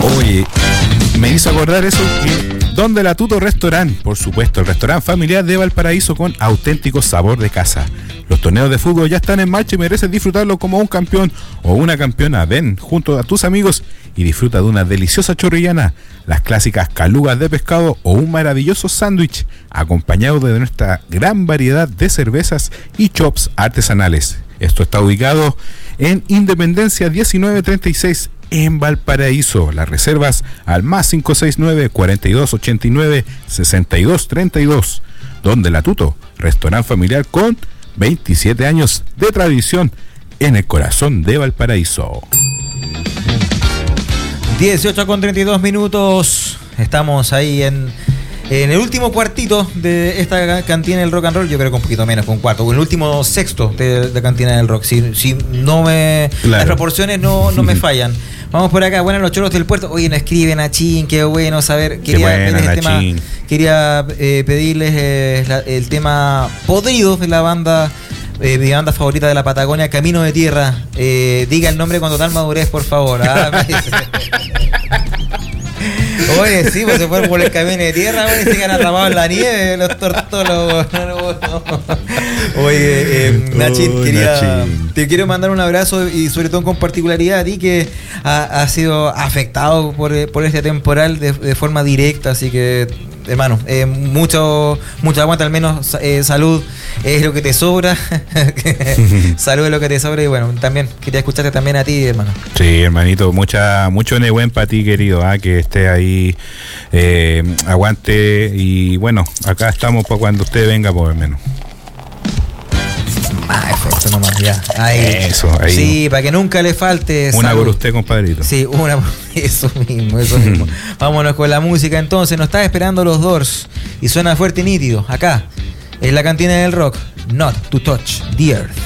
Oye, me hizo acordar eso que donde la Tuto Restaurant, por supuesto, el restaurante familiar de Valparaíso con auténtico sabor de casa. Los torneos de fútbol ya están en marcha y mereces disfrutarlo como un campeón o una campeona. Ven junto a tus amigos y disfruta de una deliciosa chorrillana, las clásicas calugas de pescado o un maravilloso sándwich acompañado de nuestra gran variedad de cervezas y chops artesanales. Esto está ubicado en Independencia 1936 en Valparaíso. Las reservas al más 569-4289-6232. Donde la Tuto, restaurante familiar con 27 años de tradición en el corazón de Valparaíso. 18:32. Estamos ahí en el último cuartito de esta cantina del rock and roll. Yo creo que un poquito menos, con un cuarto, o el último sexto de cantina del rock. Si no me... Claro. Las proporciones no me fallan. Vamos por acá. Bueno, los choros del puerto. Oye, nos escriben a Chin, qué bueno saber. Quería pedirles el tema Podridos de la banda, mi banda favorita de la Patagonia, Camino de Tierra. Diga el nombre con total madurez, por favor. Oye, sí, pues se fueron por el camino de tierra, oye, se quedan atrapados en la nieve, los tortólogos. Oye, Nachín, te quiero mandar un abrazo y sobre todo con particularidad a ti que has sido afectado por este temporal de forma directa, así que, hermano, mucho aguante, al menos salud es lo que te sobra. Salud es lo que te sobra y bueno, también quería escucharte también a ti, hermano. Sí, hermanito, mucho Nehuen para ti, querido, que esté ahí, aguante y bueno, acá estamos para cuando usted venga, por lo menos. Perfecto, nomás, ya. Ahí. Eso, ahí. Sí, para que nunca le falte. Una por usted, compadrito. Sí, eso mismo. Vámonos con la música entonces. Nos está esperando los Doors y suena fuerte y nítido. Acá, en la cantina del rock. Not to Touch the Earth.